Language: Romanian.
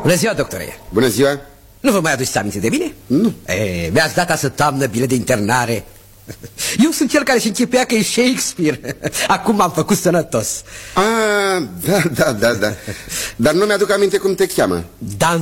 Bună ziua, doctore. Bună ziua. Nu vă mai aduceți aminte de mine? Nu. Mi-ați dat astă toamnă bilet de internare. Eu sunt cel care și închipea că e Shakespeare. Acum m-am făcut sănătos. Da. Dar nu mi-aduc aminte cum te cheamă. Dan